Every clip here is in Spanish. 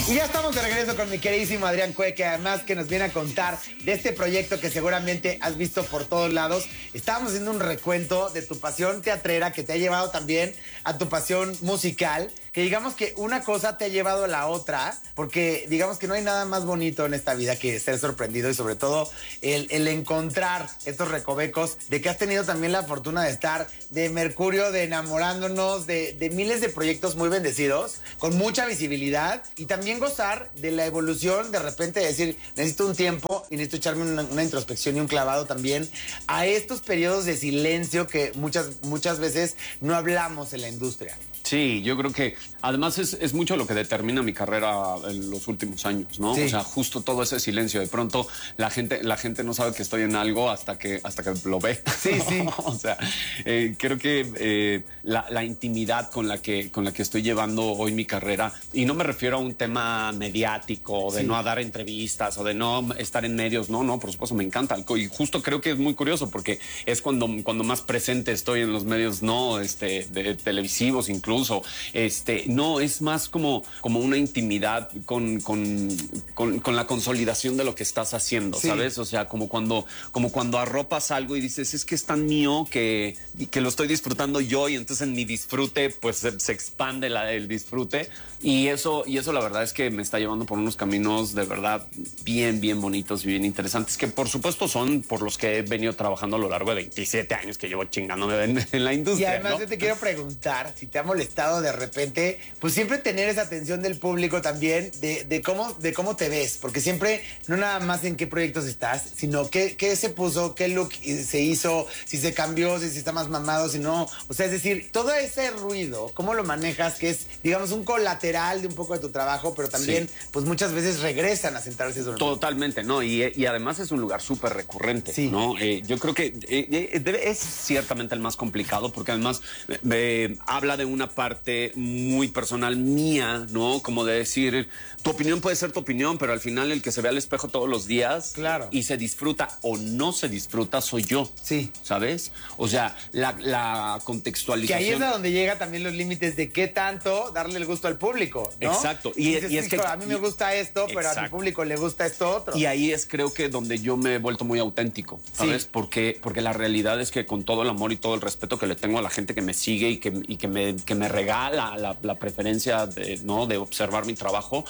Y ya estamos de regreso con mi queridísimo Adrián Cue, que además que nos viene a contar de este proyecto que seguramente has visto por todos lados. Estábamos haciendo un recuento de tu pasión teatrera que te ha llevado también a tu pasión musical, que digamos que una cosa te ha llevado a la otra, porque digamos que no hay nada más bonito en esta vida que ser sorprendido y sobre todo el encontrar estos recovecos de que has tenido también la fortuna de estar de Mercurio, de Enamorándonos, de miles de proyectos muy bendecidos, con mucha visibilidad y también gozar de la evolución, de repente decir, necesito un tiempo y necesito echarme una introspección y un clavado también a estos periodos de silencio que muchas veces no hablamos en la industria. Sí, yo creo que además es mucho lo que determina mi carrera en los últimos años, ¿no? Sí. O sea, justo todo ese silencio. De pronto la gente no sabe que estoy en algo hasta que lo ve. Sí, sí. O sea, creo que la intimidad con la que estoy llevando hoy mi carrera, y no me refiero a un tema mediático, de no dar entrevistas o de no estar en medios, no, por supuesto me encanta. Y justo creo que es muy curioso porque es cuando más presente estoy en los medios, ¿no? De televisivos incluso. No, es más como una intimidad con la consolidación de lo que estás haciendo, ¿sabes? O sea, como cuando arropas algo y dices, es que es tan mío que lo estoy disfrutando yo, y entonces en mi disfrute pues se expande el disfrute, y eso la verdad es que me está llevando por unos caminos de verdad bien, bien bonitos y bien interesantes, que por supuesto son por los que he venido trabajando a lo largo de 27 años que llevo chingándome en la industria. Y además, ¿no? Yo te quiero preguntar si te ha molestado de repente, pues siempre tener esa atención del público también, de cómo te ves, porque siempre, no nada más en qué proyectos estás, sino qué se puso, qué look se hizo, si se cambió, si está más mamado, si no, o sea, es decir, todo ese ruido, ¿cómo lo manejas? Que es, digamos, un colateral de un poco de tu trabajo, pero también, pues muchas veces regresan a sentarse sobre Totalmente, ¿no? Y además es un lugar súper recurrente, ¿no? Yo creo que es ciertamente el más complicado, porque además habla de una parte muy personal mía, ¿no? Como de decir, tu opinión puede ser tu opinión, pero al final el que se ve al espejo todos los días, claro, y se disfruta o no se disfruta soy yo. Sí. ¿Sabes? O sea, la contextualización. Que ahí es a donde llega también los límites de qué tanto darle el gusto al público, ¿no? Exacto. Y es que a mí me gusta esto, pero a mi público le gusta esto otro. Y ahí es, creo que, donde yo me he vuelto muy auténtico, ¿sabes? Porque la realidad es que con todo el amor y todo el respeto que le tengo a la gente que me sigue y que me regala la preferencia de observar mi trabajo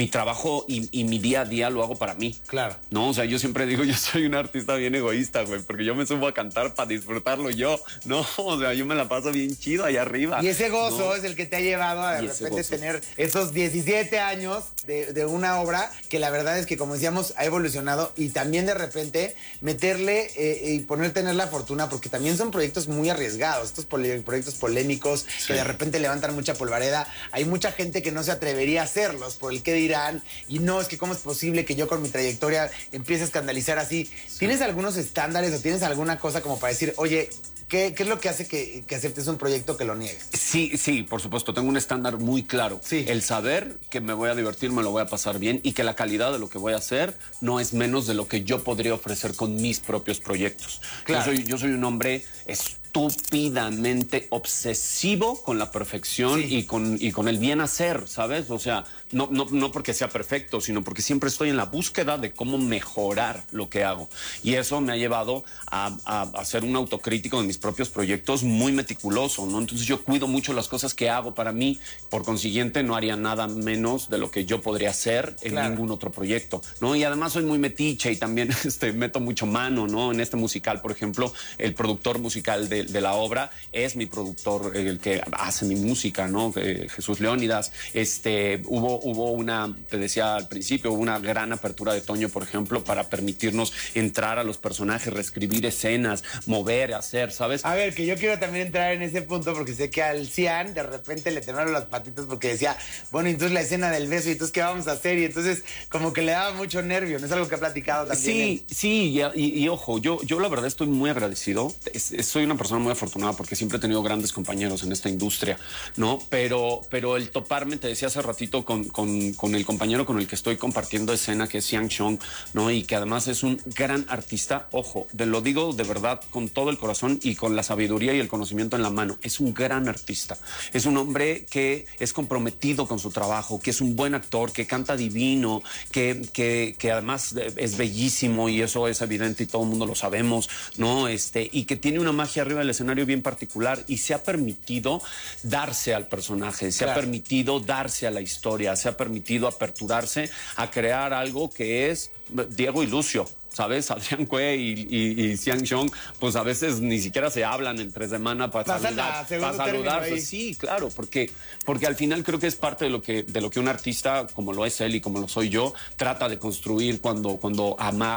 y mi día a día lo hago para mí. Claro. No, o sea, yo siempre digo, yo soy un artista bien egoísta, güey, porque yo me subo a cantar para disfrutarlo yo, ¿no? O sea, yo me la paso bien chido ahí arriba. Y ese gozo es el que te ha llevado a de repente tener esos 17 años de una obra que la verdad es que, como decíamos, ha evolucionado, y también de repente meterle y tener la fortuna, porque también son proyectos muy arriesgados, estos proyectos polémicos que de repente levantan mucha polvareda. Hay mucha gente que no se atrevería a hacerlos por el qué dirán, y no, es que cómo es posible que yo con mi trayectoria empiece a escandalizar así. ¿Tienes algunos estándares o tienes alguna cosa como para decir, oye, ¿qué es lo que hace que aceptes un proyecto que lo niegues? Sí, por supuesto. Tengo un estándar muy claro. Sí. El saber que me voy a divertir, me lo voy a pasar bien, y que la calidad de lo que voy a hacer no es menos de lo que yo podría ofrecer con mis propios proyectos. Claro. Yo soy un hombre estúpidamente obsesivo con la perfección y con el bien hacer, ¿sabes? O sea, no porque sea perfecto, sino porque siempre estoy en la búsqueda de cómo mejorar lo que hago. Y eso me ha llevado a ser un autocrítico de mis propios proyectos, muy meticuloso, ¿no? Entonces yo cuido mucho las cosas que hago para mí, por consiguiente no haría nada menos de lo que yo podría hacer en ningún otro proyecto, ¿no? Y además soy muy metiche y también meto mucho mano, ¿no? En este musical, por ejemplo, el productor musical de la obra es mi productor, el que hace mi música, ¿no? Jesús Leónidas. Te decía al principio, hubo una gran apertura de Toño, por ejemplo, para permitirnos entrar a los personajes, reescribir escenas, mover, hacer, ¿sabes? A ver, que yo quiero también entrar en ese punto, porque sé que al Cian de repente le temblaron las patitas porque decía, bueno, entonces la escena del beso, y entonces ¿qué vamos a hacer? Y entonces como que le daba mucho nervio, ¿no es algo que ha platicado también? Sí, y ojo, yo la verdad estoy muy agradecido. Soy una persona persona muy afortunada porque siempre he tenido grandes compañeros en esta industria, ¿no? Pero el toparme, te decía hace ratito, con el compañero con el que estoy compartiendo escena, que es Xiang Xiong, ¿no? Y que además es un gran artista, ojo, lo digo de verdad con todo el corazón y con la sabiduría y el conocimiento en la mano. Es un gran artista. Es un hombre que es comprometido con su trabajo, que es un buen actor, que canta divino, que además es bellísimo y eso es evidente y todo el mundo lo sabemos, ¿no? Y que tiene una magia arriba del escenario bien particular y se ha permitido darse al personaje, se ha permitido darse a la historia, se ha permitido aperturarse a crear algo que es Diego y Lucio. ¿Sabes? Adrián Cue y Xiang Xiong, pues a veces ni siquiera se hablan entre semana para saludarse. Sí, claro, porque al final creo que es parte de lo que un artista, como lo es él y como lo soy yo, trata de construir cuando